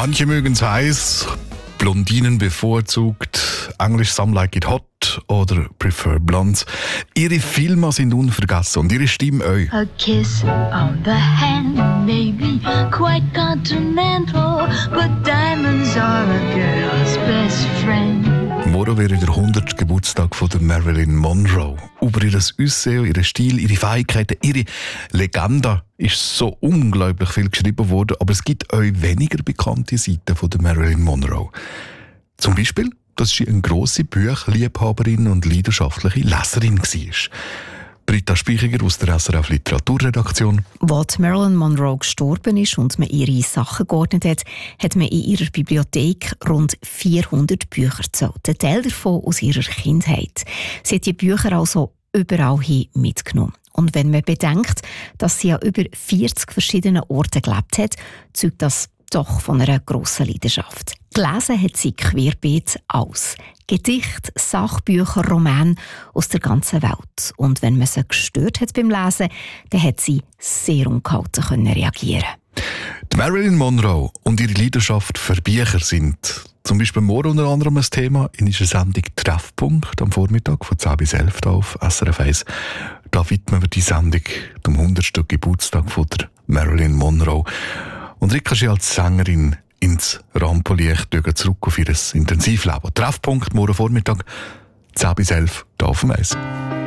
Manche mögen es heiß, Blondinen bevorzugt, Englisch Some Like It Hot oder Prefer Blondes. Ihre Filme sind unvergessen und ihre Stimme auch. A kiss on the hand may be quite continental, but diamonds are a girl's best friend. Morgen wäre der 100. Geburtstag von der Marilyn Monroe. Über ihr Aussehen, ihren Stil, ihre Fähigkeiten, ihre Legende ist so unglaublich viel geschrieben worden, aber es gibt auch weniger bekannte Seiten von der Marilyn Monroe. Zum Beispiel, dass sie eine grosse Buchliebhaberin und leidenschaftliche Leserin war. Britta Speichiger aus der SRF Literaturredaktion. Als Marilyn Monroe gestorben ist und man ihre Sachen geordnet hat, hat man in ihrer Bibliothek rund 400 Bücher gezählt. Ein Teil davon aus ihrer Kindheit. Sie hat die Bücher also überall hin mitgenommen. Und wenn man bedenkt, dass sie an über 40 verschiedenen Orten gelebt hat, zeugt das doch von einer grossen Leidenschaft. Gelesen hat sie querbeet alles. Gedichte, Sachbücher, Romane aus der ganzen Welt. Und wenn man sie gestört hat beim Lesen, dann hat sie sehr ungehalten reagieren. Die Marilyn Monroe und ihre Leidenschaft für Bücher sind zum Beispiel morgen unter anderem ein Thema in unserer Sendung «Treffpunkt» am Vormittag von 10 bis 11 auf SRF 1. Da widmen wir die Sendung dem 100. Geburtstag von der Marilyn Monroe. Und Rika ist als Sängerin ins Rampenlicht zurück auf ihr Intensivleben. Treffpunkt morgen Vormittag 10 bis 11 hier auf dem Eis.